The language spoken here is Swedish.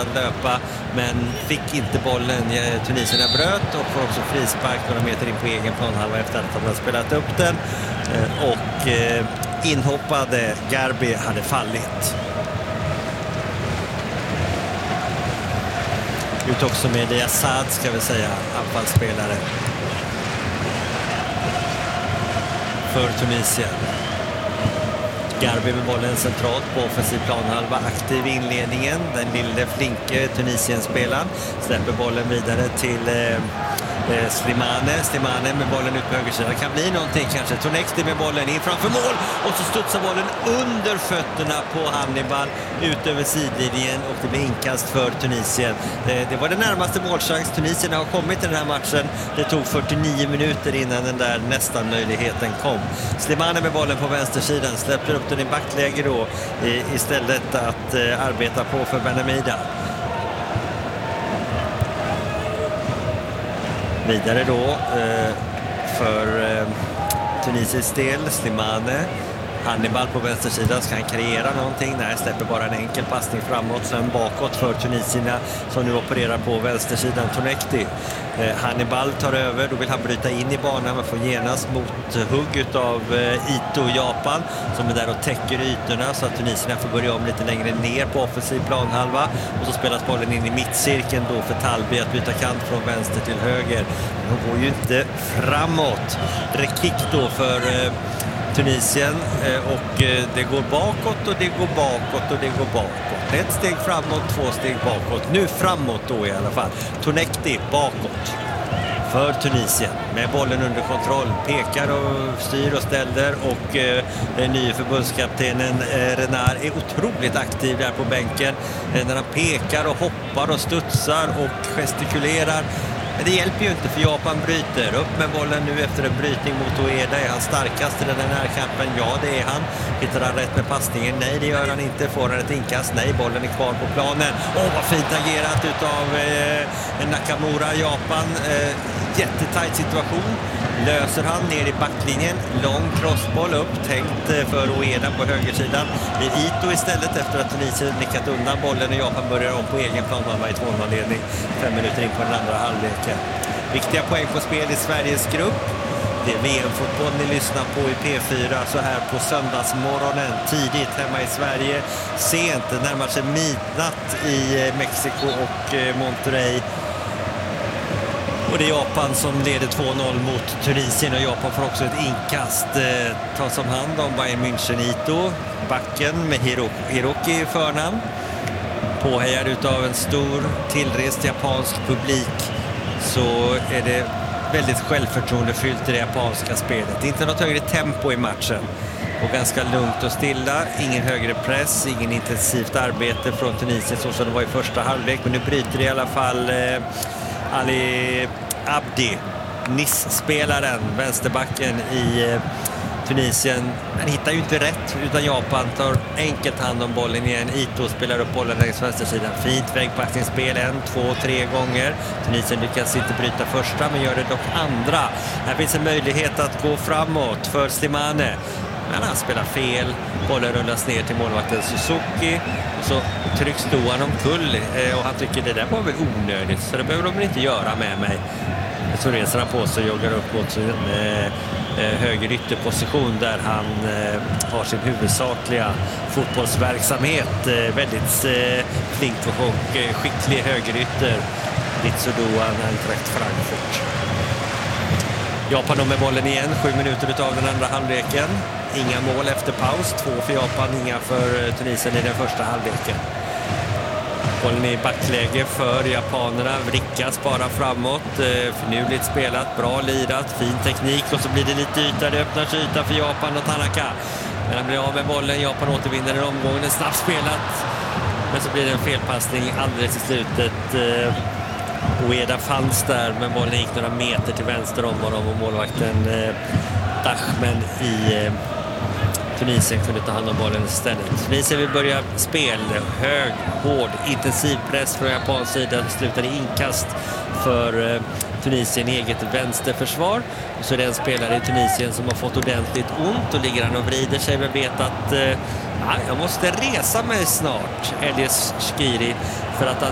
att löpa, men fick inte bollen. Tunisierna bröt och får också frispark några meter in på egen planhalva efter att de har spelat upp den. Och inhoppade Garbi hade fallit. Ut också med Assad, ska vi säga, anfallsspelare för Tunisien. Garbi med bollen centralt på offensiv planhalva, aktiv i inledningen. Den lille flinke Tunisien-spelaren släpper bollen vidare till Slimane med bollen ut på högersidan. Kan bli någonting kanske. Tonexti med bollen in framför mål och så studsar bollen under fötterna på Hannibal ut över sidlinjen och det blir inkast för Tunisien. Det var den närmaste målchans Tunisien har kommit i den här matchen. Det tog 49 minuter innan den där nästan möjligheten kom. Slimane med bollen på vänstersidan släpper upp den i backläge då istället att arbeta på för Benhamida. Vidare då för Tunisiens del, Slimane. Hannibal på vänstersidan, ska han kreera någonting? Nej, släpper bara en enkel passning framåt, sen bakåt för tunisierna som nu opererar på vänstersidan. Tonexti. Hannibal tar över, då vill han bryta in i banan, men får genast mot hugg av Ito, Japan, som är där och täcker ytorna så att tunisierna får börja om lite längre ner på offensiv planhalva och så spelas bollen in i mittcirkeln då för Talbi att byta kant från vänster till höger. De går ju inte framåt. Rekik då för Tunisien och det går bakåt och det går bakåt och det går bakåt. Ett steg framåt, två steg bakåt. Nu framåt då i alla fall. Tonexti bakåt för Tunisien med bollen under kontroll. Pekar och styr och ställer och den nya förbundskaptenen Renard är otroligt aktiv där på bänken. När han pekar och hoppar och studsar och gestikulerar. Men det hjälper ju inte för Japan bryter upp med bollen nu efter en brytning mot Ueda. Är han starkast i den här närkampen? Ja, det är han. Hittar han rätt med passningen? Nej, det gör han inte. Får han ett inkast? Nej, bollen är kvar på planen. Vad fint agerat utav Nakamura, Japan. Jättetajt situation. Löser han ner i backlinjen. Lång crossboll upp. Tänkt för Ueda på högersidan. Det är Ito istället efter att Tunisien nickat undan bollen och Japan börjar om på egen plan. Man var i 2-0-ledning 5 minuter in på den andra halvleken. Viktiga poäng på spel i Sveriges grupp. Det är VM-fotboll ni lyssnar på i P4 så här på söndagsmorgonen. Tidigt hemma i Sverige. Sent, det närmar sig midnatt i Mexiko och Monterrey. Och det är Japan som leder 2-0 mot Tunisien och Japan får också ett inkast. Tas om hand om Bayern München Ito. Backen med Hiroki i förnamn. Påhejad utav en stor tillrest japansk publik så är det väldigt självförtroendefyllt i det japanska spelet. Inte något högre tempo i matchen och ganska lugnt och stilla. Ingen högre press, ingen intensivt arbete från Tunisien så som det var i första halvlek. Men nu bryter i alla fall Ali Abdi, Nice-spelaren, vänsterbacken i Tunisien. Han hittar ju inte rätt utan Japan tar enkelt hand om bollen igen. Ito spelar upp bollen längs vänstersidan. Fint vägpackningsspel 1, 2, 3 gånger. Tunisien lyckas inte bryta första men gör det dock andra. Här finns en möjlighet att gå framåt för Slimane. Men han spelar fel. Bollen rullas ner till målvakten Suzuki. Och så trycks då han omkull och han tycker det där var väl onödigt så det behöver de inte göra med mig. Så reser han på sig och joggar upp mot sin höger ytterposition där han har sin huvudsakliga fotbollsverksamhet. Väldigt flink och skicklig högerytter. Litsudoan, Eintracht Frankfurt. Japan med bollen igen, 7 minuter utav den andra halvleken. Inga mål efter paus, 2 för Japan, inga för Tunisien i den första halvleken. Bollen i backläge för japanerna, vrickas bara framåt, finurligt spelat, bra lirat, fin teknik och så blir det lite yta, det öppnar sig yta för Japan och Tanaka. Men han blir av med bollen, Japan återvinner en omgång, det är snabbt spelat. Men så blir det en felpassning alldeles i slutet. Ueda fanns där men bollen gick några meter till vänster om honom och målvakten Dachmen i Tunisien kunde ta hand om bollen istället. Tunisien vill börja spel, hög, hård, intensiv press från Japans sida, slutade inkast för Tunisien i eget vänsterförsvar. Och så är det en spelare i Tunisien som har fått ordentligt ont och ligger han och vrider sig men vet att jag måste resa mig snart, Elias Shkiri, för att